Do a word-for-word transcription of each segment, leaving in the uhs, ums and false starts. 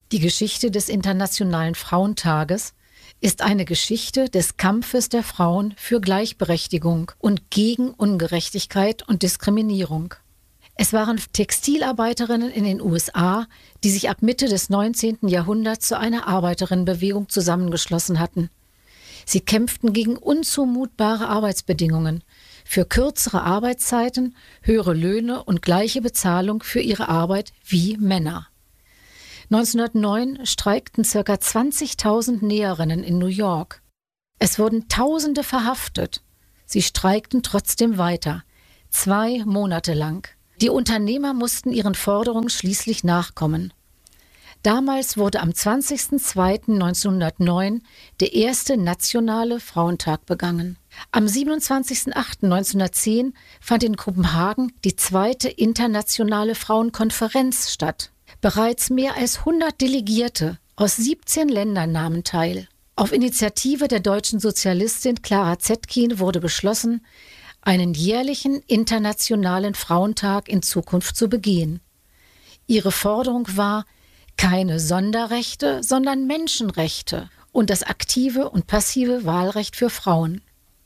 Die Geschichte des Internationalen Frauentages ist eine Geschichte des Kampfes der Frauen für Gleichberechtigung und gegen Ungerechtigkeit und Diskriminierung. Es waren Textilarbeiterinnen in den U S A, die sich ab Mitte des neunzehnten Jahrhunderts zu einer Arbeiterinnenbewegung zusammengeschlossen hatten. Sie kämpften gegen unzumutbare Arbeitsbedingungen, für kürzere Arbeitszeiten, höhere Löhne und gleiche Bezahlung für ihre Arbeit wie Männer. neunzehnhundertneun streikten ca. zwanzigtausend Näherinnen in New York. Es wurden Tausende verhaftet. Sie streikten trotzdem weiter, zwei Monate lang. Die Unternehmer mussten ihren Forderungen schließlich nachkommen. Damals wurde am zwanzigsten zweiten neunzehnhundertneun der erste nationale Frauentag begangen. Am siebenundzwanzigsten achten neunzehnhundertzehn fand in Kopenhagen die zweite internationale Frauenkonferenz statt. Bereits mehr als hundert Delegierte aus siebzehn Ländern nahmen teil. Auf Initiative der deutschen Sozialistin Clara Zetkin wurde beschlossen, einen jährlichen internationalen Frauentag in Zukunft zu begehen. Ihre Forderung war, keine Sonderrechte, sondern Menschenrechte und das aktive und passive Wahlrecht für Frauen.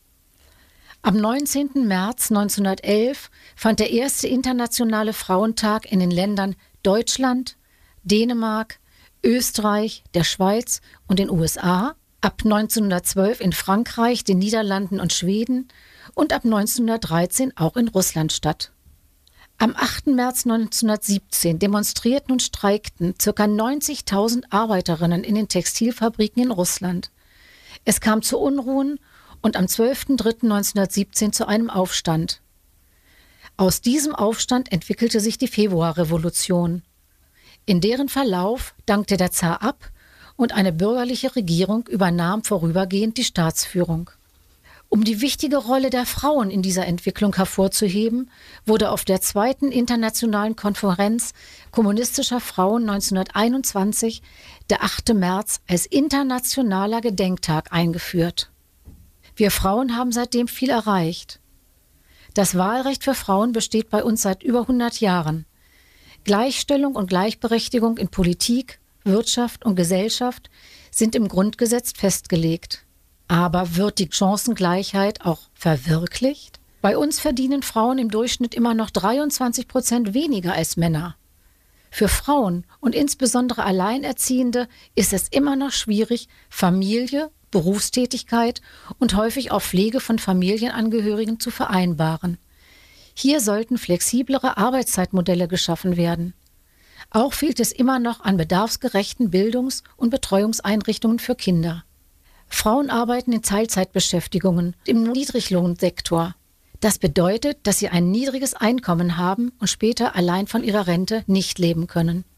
Am neunzehnten März neunzehnhundertelf fand der erste internationale Frauentag in den Ländern Deutschland, Dänemark, Österreich, der Schweiz und den U S A, ab neunzehnhundertzwölf in Frankreich, den Niederlanden und Schweden und ab neunzehnhundertdreizehn auch in Russland statt. Am achten März neunzehnhundertsiebzehn demonstrierten und streikten ca. neunzigtausend Arbeiterinnen in den Textilfabriken in Russland. Es kam zu Unruhen und am zwölften dritten neunzehnhundertsiebzehn zu einem Aufstand. Aus diesem Aufstand entwickelte sich die Februarrevolution. In deren Verlauf dankte der Zar ab und eine bürgerliche Regierung übernahm vorübergehend die Staatsführung. Um die wichtige Rolle der Frauen in dieser Entwicklung hervorzuheben, wurde auf der zweiten internationalen Konferenz kommunistischer Frauen neunzehnhunderteinundzwanzig der achte März als internationaler Gedenktag eingeführt. Wir Frauen haben seitdem viel erreicht. Das Wahlrecht für Frauen besteht bei uns seit über hundert Jahren. Gleichstellung und Gleichberechtigung in Politik, Wirtschaft und Gesellschaft sind im Grundgesetz festgelegt. Aber wird die Chancengleichheit auch verwirklicht? Bei uns verdienen Frauen im Durchschnitt immer noch dreiundzwanzig Prozent weniger als Männer. Für Frauen und insbesondere Alleinerziehende ist es immer noch schwierig, Familie, Berufstätigkeit und häufig auch Pflege von Familienangehörigen zu vereinbaren. Hier sollten flexiblere Arbeitszeitmodelle geschaffen werden. Auch fehlt es immer noch an bedarfsgerechten Bildungs- und Betreuungseinrichtungen für Kinder. Frauen arbeiten in Teilzeitbeschäftigungen im Niedriglohnsektor. Das bedeutet, dass sie ein niedriges Einkommen haben und später allein von ihrer Rente nicht leben können.